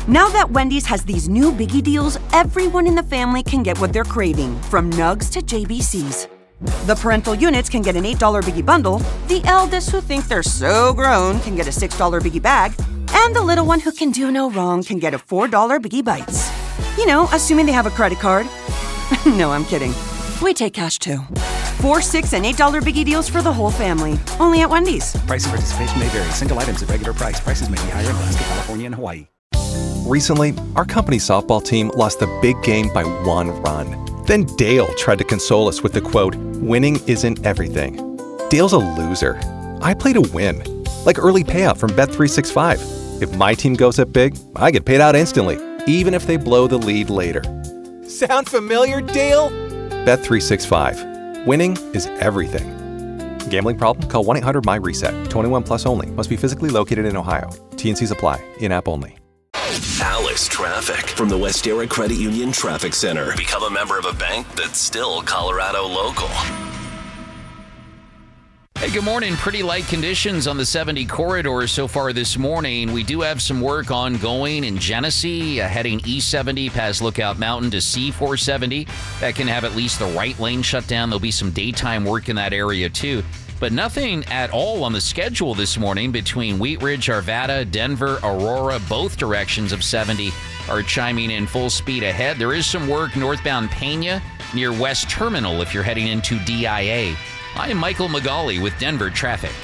Now that Wendy's has these new biggie deals, everyone in the family can get what they're craving, from nugs to JBCs. The parental units can get an $8 biggie bundle, the eldest who think they're so grown can get a $6 biggie bag, and the little one who can do no wrong can get a $4 biggie bites. You know, assuming they have a credit card. No, I'm kidding. We take cash too. $4, $6, and $8 biggie deals for the whole family. Only at Wendy's. Price and participation may vary. Single items at regular price. Prices may be higher in Alaska, California, and Hawaii. Recently, our company softball team lost the big game by 1 run. Then Dale tried to console us with the quote, "Winning isn't everything." Dale's a loser. I play to win. Like early payout from Bet365. If my team goes up big, I get paid out instantly, even if they blow the lead later. Sound familiar, Dale? Bet365. Winning is everything. Gambling problem? Call 1-800-MY-RESET. 21 plus only. Must be physically located in Ohio. T&Cs apply. In-app only. Alice Traffic from the Westera Credit Union Traffic Center. Become a member of a bank that's still Colorado local. Hey, good morning. Pretty light conditions on the 70 corridor so far this morning. We do have some work ongoing in Genesee, heading east 70 past Lookout Mountain to C470. That can have at least the right lane shut down. There'll be some daytime work in that area too. But nothing at all on the schedule this morning between Wheat Ridge, Arvada, Denver, Aurora. Both directions of 70 are chiming in full speed ahead. There is some work northbound Pena near West Terminal if you're heading into DIA. I am Michael Magali with Denver Traffic.